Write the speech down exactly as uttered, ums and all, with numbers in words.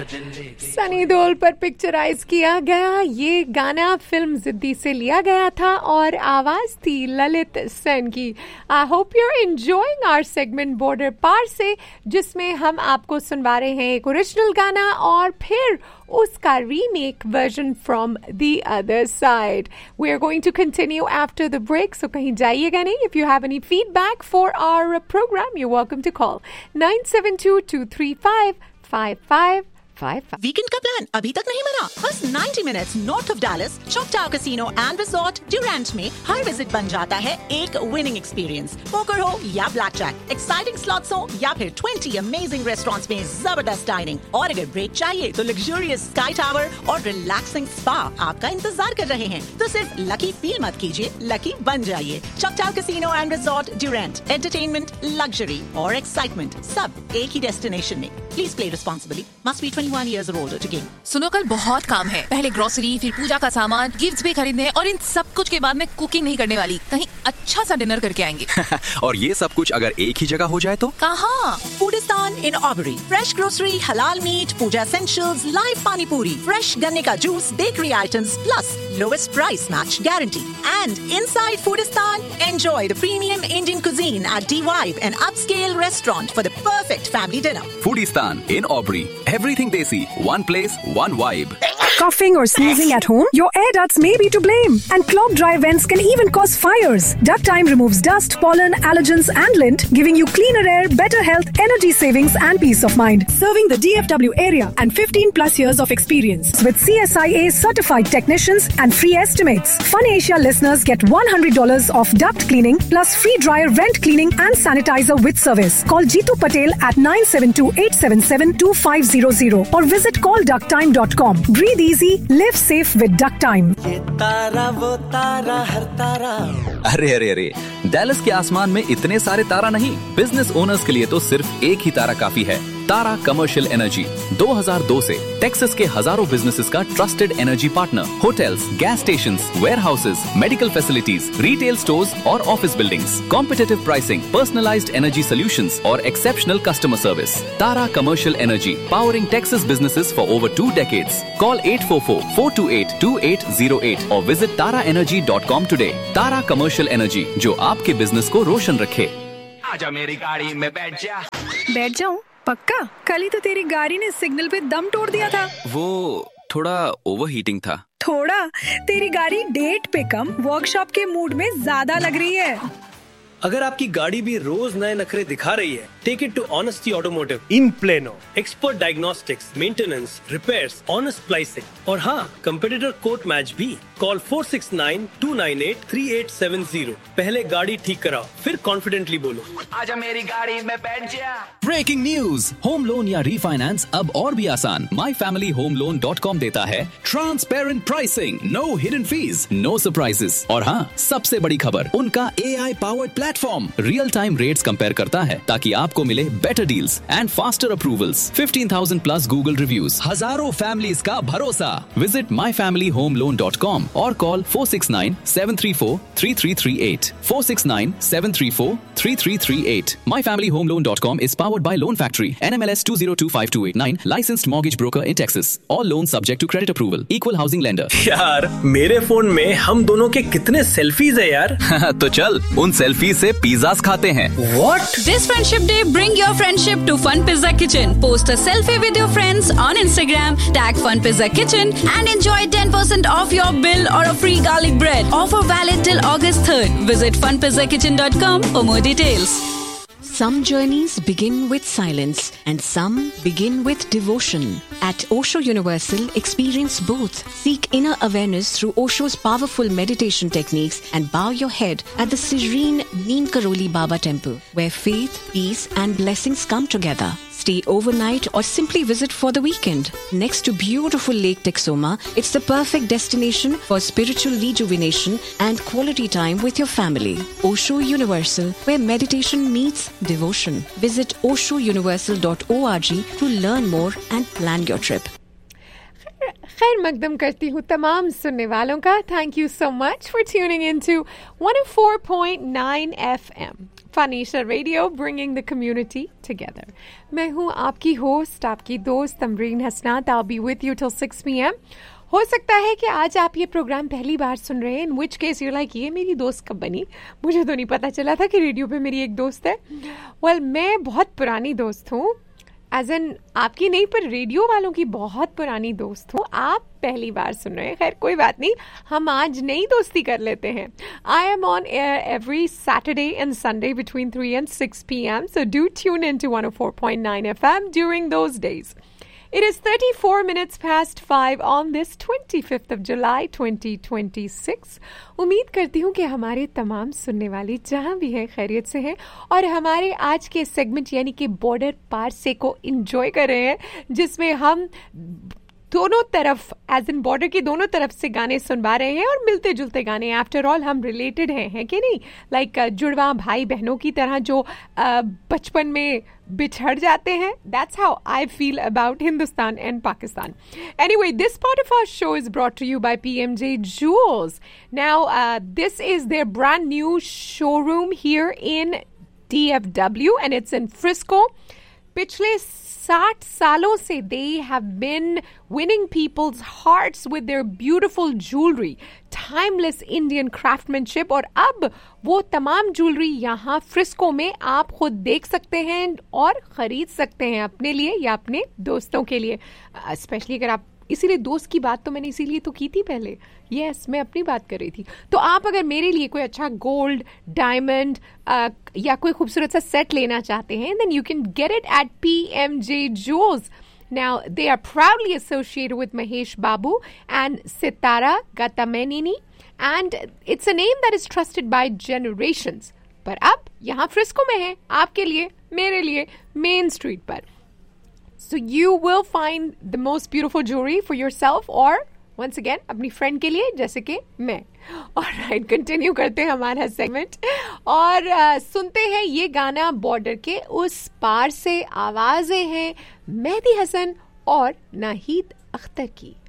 सनी देओल पर पिक्चराइज किया गया ये गाना फिल्म जिद्दी से लिया गया था और आवाज थी ललित सेन की। I hope you are enjoying our segment border पार से, जिसमें हम आपको सुनवा रहे हैं एक ओरिजिनल गाना और फिर उसका remake version from the other side. We are going to continue after the break, सो कहीं जाइएगा नहीं। If you have any feedback for our programme you welcome to call nine seven to to three five five five five five. Weekend का plan अभी तक नहीं बना? बस ninety minutes north of Dallas, चॉकटाउ casino and resort Durand में हर visit बन जाता है एक विनिंग एक्सपीरियंस। पोकर हो या ब्लैक जैक, एक्साइटिंग स्लॉट्स हो या फिर ट्वेंटी अमेजिंग रेस्टोरेंट्स में जबरदस्त डाइनिंग, और अगर ब्रेक चाहिए तो लग्जूरियस स्काई टावर और रिलैक्सिंग स्पा आपका इंतजार कर रहे हैं। तो सिर्फ लकी फील मत कीजिए, लकी बन जाइए। चॉकटाउ casino and resort Durand, entertainment, luxury और एक्साइटमेंट सब एक ही डेस्टिनेशन में। Please play responsibly, must be twenty-one years or older to game. सुनो, कल बहुत काम है। पहले ग्रोसरी, फिर पूजा का सामान, गिफ्ट्स भी खरीदने, और इन सब कुछ के बाद मैं कुकिंग नहीं करने वाली। कहीं अच्छा सा डिनर करके आएंगे। और ये सब कुछ अगर एक ही जगह हो जाए तो? कहाँ? फूडिस्तान इन ऑबरी। फ्रेश ग्रोसरी, हलाल मीट, पूजा एसेंशियल्स, लाइव पानी पूरी, फ्रेश गन्ने का juice, bakery items, plus lowest price match guarantee. And inside फूडिस्तान, enjoy the premium Indian cuisine at D Vibe, an upscale restaurant for the perfect family dinner. Foodistan in Aubrey. Everything desi, one place, one vibe. Coughing or sneezing at home? Your air ducts may be to blame. And clogged dry vents can even cause fires. Duct Time removes dust, pollen, allergens and lint, giving you cleaner air, better health, energy savings and peace of mind. Serving the D F W area and fifteen plus years of experience. With C S I A certified technicians and free estimates. Fun Asia listeners get one hundred dollars off duct cleaning plus free dryer vent cleaning and sanitizer with service. Call Jeetu Patel at nine seven two eight seven seven two five zero zero or visit call duct time dot com. Breathe easy, live safe with Duct Time. ये तारा वो तारा हर तारा। अरे अरे अरे, Dallas के आसमान में इतने सारे तारा नहीं। बिजनेस ओनर्स के लिए तो सिर्फ एक ही तारा काफी है। तारा कमर्शियल एनर्जी दो हज़ार दो से टेक्सास के हजारों बिजनेसेस का trusted energy partner. Hotels, gas stations, warehouses, medical facilities, retail stores और office buildings, competitive pricing, personalised energy solutions और exceptional customer service. Tara commercial energy, powering Texas businesses for over two decades. Call eight four four, four two eight, two eight zero eight और visit तारा energy dot com today. तारा commercial energy, जो आपके business को रोशन रखे। आजा मेरी गाड़ी में बैठ जा। बैठ जाऊं? पक्का? कल ही तो तेरी गाड़ी ने सिग्नल पे दम तोड़ दिया था। वो थोड़ा ओवरहीटिंग था। थोड़ा? तेरी गाड़ी डेट पे कम वर्कशॉप के मूड में ज्यादा लग रही है। अगर आपकी गाड़ी भी रोज नए नखरे दिखा रही है, take it to honesty automotive in plano. Expert diagnostics, maintenance, repairs, honest pricing और हाँ, कंपेटिटर कोट मैच भी। Call four six nine, two nine eight, three eight seven zero। पहले गाड़ी ठीक कराओ, फिर कॉन्फिडेंटली बोलो, आजा मेरी गाड़ी में बैठ जा। ब्रेकिंग न्यूज, होम लोन या रीफाइनेंस अब और भी आसान। My family home loan dot com देता है transparent pricing, no hidden fees, no surprises. और हाँ, सबसे बड़ी खबर, उनका ए I powered platform real time rates compare करता है ताकि आपको मिले better deals and faster approvals. fifteen thousand plus Google reviews, हजारों फैमिलीज का भरोसा। Visit my family home loan dot com और call four six nine, seven three four, three three three eight. four six nine, seven three four, three three three eight. my family home loan dot com is powered by Loan Factory, N M L S two zero two five two eight nine, licensed mortgage broker in Texas. All loans subject to credit approval. Equal housing lender. यार मेरे phone में हम दोनों के कितने selfies है यार। तो चल उन सेल्फीज से पिज़्ज़ास खाते हैं। What? This Friendship Day, bring your friendship to Fun Pizza Kitchen. Post a selfie with your friends on Instagram, tag Fun Pizza Kitchen and enjoy ten percent off your bill or a free garlic bread. Offer valid till August third. Visit fun pizza kitchen dot com for more details. Some journeys begin with silence and some begin with devotion. At Osho Universal, experience both. Seek inner awareness through Osho's powerful meditation techniques and bow your head at the serene Neem Karoli Baba Temple, where faith, peace and blessings come together. Stay overnight or simply visit for the weekend. Next to beautiful Lake Texoma, it's the perfect destination for spiritual rejuvenation and quality time with your family. Osho Universal, where meditation meets devotion. Visit osho universal dot org to learn more and plan your trip. खैर मकदम करती हूँ तमाम सुनने वालों का। Thank you so much for tuning in to one oh four point nine F M Fanisha Radio, bringing the community together. मैं हूँ आपकी होस्ट, आपकी दोस्त तमरीन हसनात. I'll be with you till six p.m. हो सकता है कि आज आप ये प्रोग्राम पहली बार सुन रहे हैं, in which case you're like, ये मेरी दोस्त कब बनी? मुझे तो नहीं पता चला था कि रेडियो पे मेरी एक दोस्त है. Well, मैं बहुत पुरानी दोस्त हूँ, एज एन आपकी नहीं पर रेडियो वालों की बहुत पुरानी दोस्त हूँ. आप पहली बार सुन रहे हैं, खैर कोई बात नहीं, हम आज नई दोस्ती कर लेते हैं. I am on air every Saturday and Sunday between three and six p.m. So do tune in to one oh four point nine F M during those days. It is thirty-four minutes past five on this twenty-fifth of July twenty twenty-six. उम्मीद करती हूँ कि हमारे तमाम सुनने वाले जहाँ भी हैं खैरियत से हैं और हमारे आज के सेगमेंट यानी कि बॉर्डर पार से को एंजॉय कर रहे हैं, जिसमें हम दोनों तरफ एज इन बॉर्डर की दोनों तरफ से गाने सुनवा रहे हैं और मिलते जुलते गाने. आफ्टर ऑल हम रिलेटेड हैं, हैं कि नहीं? लाइक like, जुड़वा भाई बहनों की तरह जो uh, बचपन में बिछड़ जाते हैं. That's how I feel about Hindustan and Pakistan. Anyway, this part of our show is brought to you by P M J Jewels. Now, uh, this is their brand new showroom here in D F W and it's in Frisco. पिछले साठ सालों से they have been winning people's hearts with their beautiful jewelry, timeless Indian craftsmanship. और अब वो तमाम jewellery यहाँ Frisco में आप खुद देख सकते हैं और खरीद सकते हैं अपने लिए या अपने दोस्तों के लिए. स्पेशली अगर आप, इसीलिए दोस्त की बात तो मैंने इसीलिए तो की थी पहले. यस yes, मैं अपनी बात कर रही थी. तो आप अगर मेरे लिए कोई अच्छा गोल्ड, डायमंड या कोई खूबसूरत सा सेट लेना चाहते हैं, then you can get it at P M J Jewels. Now, they are proudly associated with Mahesh Babu and Sitara Gatamenini, and it's a name that is trusted by generations. पर अब यहाँ Frisco में है, आपके लिए, मेरे लिए, main street पर. So you will find the most beautiful jewelry for yourself or once again अपनी फ्रेंड के लिए, जैसे कि मैं. ऑलराइट, कंटिन्यू करते हैं हमारा सेगमेंट और uh, सुनते हैं ये गाना बॉर्डर के उस पार से. आवाजें हैं मेहदी हसन और नाहिद अख्तर की.